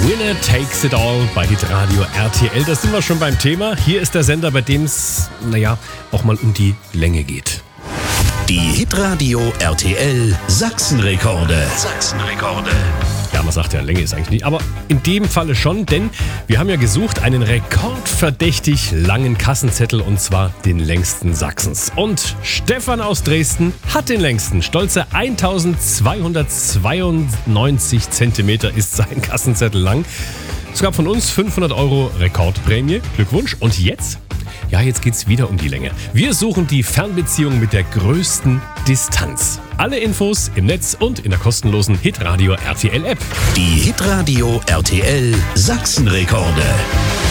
Winner takes it all bei Hitradio RTL. Da sind wir schon beim Thema. Hier ist der Sender, bei dem es, auch mal um die Länge geht. Die Hitradio RTL Sachsenrekorde. Ja, man sagt ja, Länge ist eigentlich nicht. Aber in dem Falle schon, denn wir haben ja gesucht einen rekordverdächtig langen Kassenzettel und zwar den längsten Sachsens. Und Stefan aus Dresden hat den längsten. Stolze 1292 Zentimeter ist sein Kassenzettel lang. Es gab von uns 500 € Rekordprämie. Glückwunsch. Und jetzt? Ja, jetzt geht's wieder um die Länge. Wir suchen die Fernbeziehung mit der größten Distanz. Alle Infos im Netz und in der kostenlosen Hitradio RTL App. Die Hitradio RTL Sachsenrekorde.